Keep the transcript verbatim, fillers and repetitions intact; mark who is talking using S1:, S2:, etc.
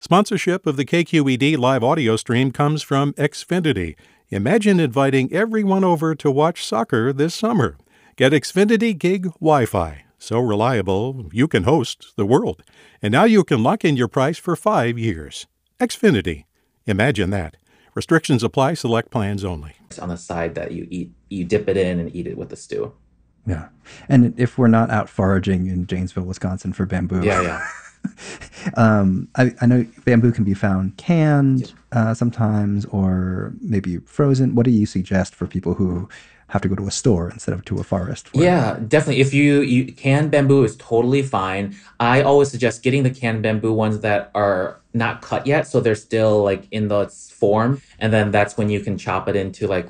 S1: Sponsorship of the K Q E D live audio stream comes from Xfinity. Imagine inviting everyone over to watch soccer this summer. Get Xfinity Gig Wi-Fi. So reliable, you can host the world. And now you can lock in your price for five years. Xfinity. Imagine that. Restrictions apply. Select plans only.
S2: On the side that you eat, you dip it in and eat it with the stew.
S3: Yeah. And if we're not out foraging in Janesville, Wisconsin for bamboo.
S2: Yeah, yeah.
S3: um, I, I know bamboo can be found canned uh, sometimes or maybe frozen. What do you suggest for people who have to go to a store instead of to a forest? For
S2: Yeah, definitely. If you, you canned bamboo is totally fine. I always suggest getting the canned bamboo ones that are not cut yet, so they're still like in the form, and then that's when you can chop it into like